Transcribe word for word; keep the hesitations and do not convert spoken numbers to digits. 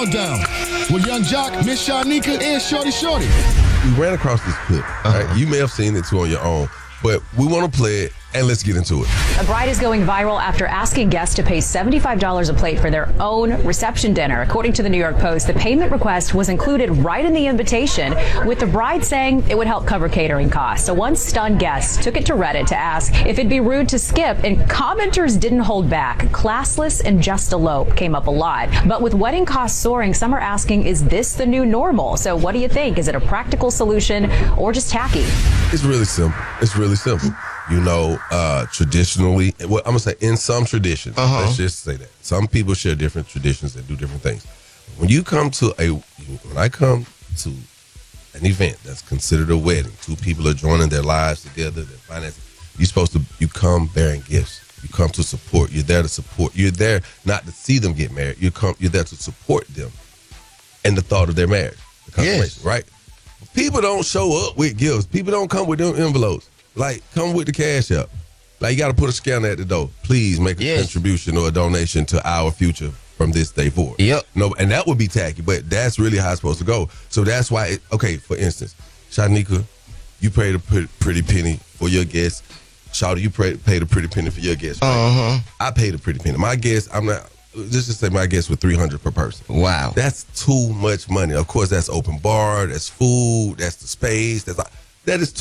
Countdown with Young Jock, Miss Shanika, and Shorty Shorty. We ran across this clip. Uh-huh. Right? You may have seen it too on your own, but we want to play it, and let's get into it. A bride is going viral after asking guests to pay seventy-five dollars a plate for their own reception dinner. According to the New York Post, the payment request was included right in the invitation, with the bride saying it would help cover catering costs. So one stunned guest took it to Reddit to ask if it'd be rude to skip, and commenters didn't hold back. Classless and just elope came up a lot. But with wedding costs soaring, some are asking, is this the new normal? So what do you think? Is it a practical solution or just tacky? It's really simple. It's really simple. You know, uh, traditionally, well, I'm going to say in some traditions, Uh-huh. let's just say that. Some people share different traditions and do different things. When you come to a, when I come to an event that's considered a wedding, two people are joining their lives together, their finances, you're supposed to, you come bearing gifts. You come to support. You're there to support. You're there not to see them get married. You come, you're there to support them and the thought of their marriage, the consummation, Yes. right? People don't show up with gifts. People don't come with them envelopes. Like, come with the cash up. Like, you got to put a scanner at the door. Please make a Yes. contribution or a donation to our future from this day forward. Yep. No, and that would be tacky, but that's really how it's supposed to go. So that's why, it, okay, for instance, Shanika, you paid a pretty, pretty penny for your guest. Shawty, you pay, paid a pretty penny for your guest. Right? Uh-huh. I paid a pretty penny. My guest, I'm not, let's just say my guest was three hundred dollars per person. Wow. That's too much money. Of course, that's open bar, that's food, that's the space, that's that is